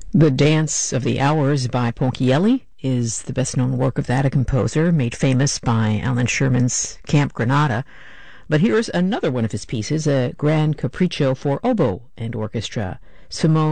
The Dance of the Hours by Ponchielli is the best-known work of that composer, made famous by Alan Sherman's Camp Granada. But here's another one of his pieces, a Grand Capriccio for oboe and orchestra, Simone